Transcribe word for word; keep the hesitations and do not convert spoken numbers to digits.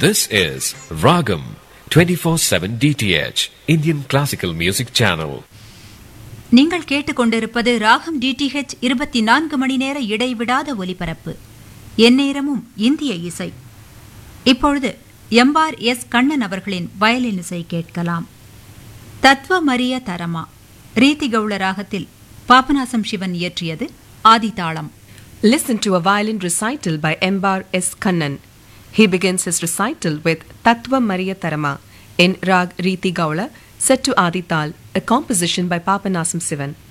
This is Ragam twenty-four seven D T H Indian Classical Music Channel. நீங்கள் கேட்டுக்கொண்டிருப்பது ராகம் DTH இருபத்தி நான்கு மணி நேர இடைவிடாத ஒலிபரப்பு. எந்நேரமும் இந்திய இசை. இப்பொழுது எம்பார் எஸ் கண்ணன் அவர்களின் வயலின் இசை கேட்கலாம். தத்துவமரிய தரமா ரீதி கவுள ராகத்தில் Papanasam Sivan இயற்றியது ஆதிதாளம். Listen to a violin recital by Embar S. Kannan. He begins his recital with Tattva Mariya Tarama in Rag Riti Gaula, set to Adi Tal, a composition by Papanasam Sivan.